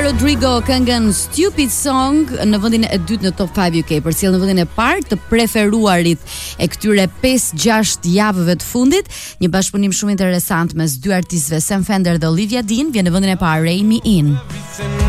Rodrigo këngën Stupid Song në vendin e dytë në Top 5 UK, përcjell në vendin e parë të preferuarit e këtyre 5-6 javëve të fundit. Një bashkëpunim shumë interesant mes dy artistëve, Sam Fender dhe Olivia Dean, vjen në vendin e parë Rein Me In.